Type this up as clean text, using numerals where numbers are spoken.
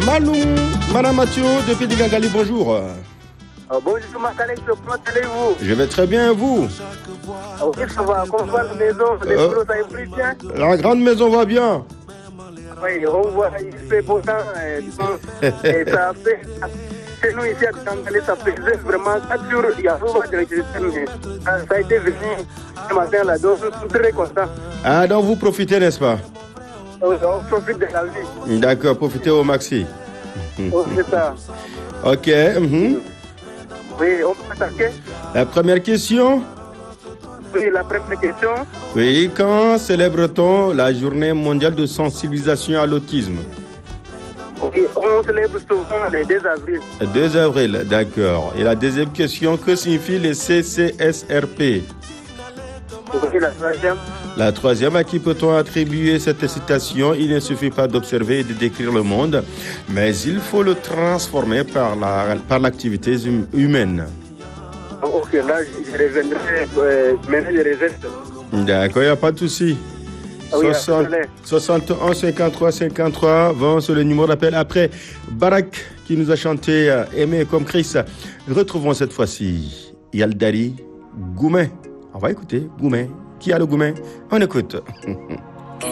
Malou, Madame Mathieu, depuis Digangali, bonjour. Bonjour Makalek, comment allez-vous? Je vais très bien, vous? Oui, ça va, comment va la maison? Les boulots, ça est plus bien? La grande maison va bien. Oui, on voit, il fait beau temps, et ça fait... Chez nous ici à Digangali, ça faisait vraiment 4 jours, il y a souvent d'électricité, mais ça a été venu ce matin là, donc je suis très content. Ah, donc vous profitez, n'est-ce pas? On profite de la vie. D'accord, profitez au maxi. Oh, c'est ça. Ok. Oui, on peut attaquer. La première question. Oui, la première question. Oui, quand célèbre-t-on la journée mondiale de sensibilisation à l'autisme? Oui, on célèbre souvent le 2 avril. 2 avril, d'accord. Et la deuxième question, que signifie les CCSRP? Oui, la troisième. La troisième, à qui peut-on attribuer cette citation? Il ne suffit pas d'observer et de décrire le monde, mais il faut le transformer par l'activité humaine. Ok, là, je reviendrai, maintenant je reste. D'accord, il n'y a pas de souci. Ah oui, 61 53 53, 20 sur le numéro d'appel. Après Barak qui nous a chanté Aimer comme Chris, retrouvons cette fois-ci Yaldari Goumen. On va écouter Goumen. Qui a le Goumen? On écoute.